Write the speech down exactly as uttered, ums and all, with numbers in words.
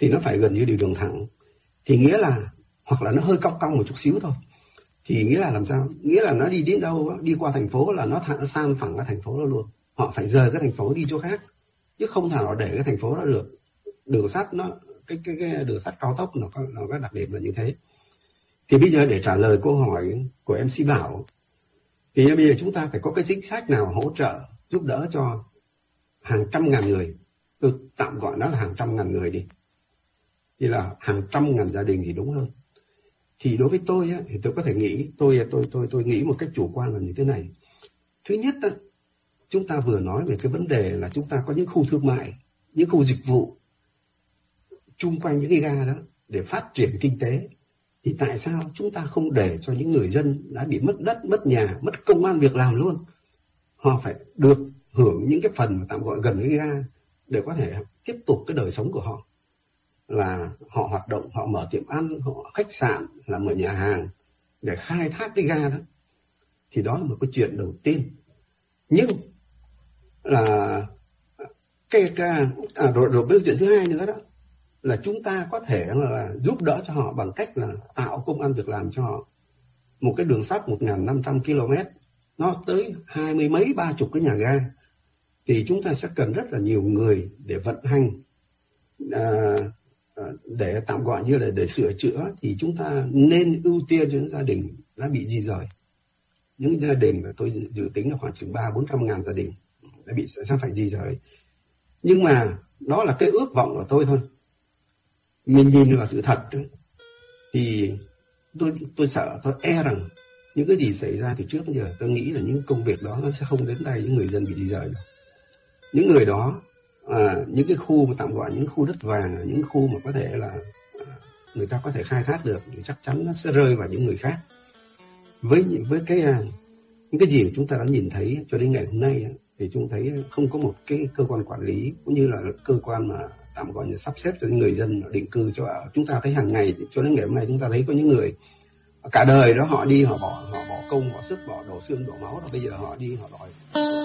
thì nó phải gần như đi đường thẳng. Thì nghĩa là, hoặc là nó hơi cong cong một chút xíu thôi. Thì nghĩa là làm sao? Nghĩa là nó đi đến đâu, đi qua thành phố là nó thẳng san phẳng cái thành phố đó luôn. Họ phải rời cái thành phố đi chỗ khác, chứ không thể nào để cái thành phố đó được. Đường sắt nó, cái cái cái đường sắt cao tốc nó có, nó có đặc điểm là như thế. Thì bây giờ để trả lời câu hỏi của em xê Bảo, thì bây giờ chúng ta phải có cái chính sách nào hỗ trợ giúp đỡ cho hàng trăm ngàn người, tôi tạm gọi nó là hàng trăm ngàn người đi, thì là hàng trăm ngàn gia đình thì đúng hơn. Thì đối với tôi á, thì tôi có thể nghĩ, tôi tôi tôi tôi nghĩ một cách chủ quan là như thế này. Thứ nhất á, chúng ta vừa nói về cái vấn đề là chúng ta có những khu thương mại, những khu dịch vụ chung quanh những cái ga đó để phát triển kinh tế. Thì tại sao chúng ta không để cho những người dân đã bị mất đất, mất nhà, mất công ăn việc làm luôn, họ phải được hưởng những cái phần mà tạm gọi gần cái ga để có thể tiếp tục cái đời sống của họ, là họ hoạt động, họ mở tiệm ăn, họ khách sạn, là mở nhà hàng để khai thác cái ga đó. Thì đó là một cái chuyện đầu tiên. Nhưng là cái, cái à, rồi, rồi cái chuyện thứ hai nữa đó là chúng ta có thể là giúp đỡ cho họ bằng cách là tạo công ăn việc làm cho họ. Một cái đường sắt một nghìn năm trăm ki lô mét nó tới hai mươi mấy ba chục cái nhà ga, thì chúng ta sẽ cần rất là nhiều người để vận hành, à, để tạm gọi như là để sửa chữa. Thì chúng ta nên ưu tiên cho những gia đình đã bị di rời. Những gia đình mà tôi dự tính là khoảng chừng ba bốn trăm ngàn gia đình đã bị sẽ phải di rời. Nhưng mà đó là cái ước vọng của tôi thôi. Mình nhìn vào sự thật thì tôi tôi sợ, tôi e rằng những cái gì xảy ra từ trước đến giờ, tôi nghĩ là những công việc đó nó sẽ không đến tay những người dân bị di rời đâu. Những người đó, à, những cái khu mà tạm gọi những khu đất vàng, những khu mà có thể là à, người ta có thể khai thác được, thì chắc chắn nó sẽ rơi vào những người khác. Với với cái những cái gì mà chúng ta đã nhìn thấy cho đến ngày hôm nay, thì chúng thấy không có một cái cơ quan quản lý cũng như là cơ quan mà tạm gọi là sắp xếp cho những người dân định cư cho ở. Chúng ta thấy hàng ngày cho đến ngày hôm nay chúng ta thấy có những người cả đời đó họ đi, họ bỏ họ bỏ công, bỏ sức, bỏ đổ xương đổ máu, rồi bây giờ họ đi họ đòi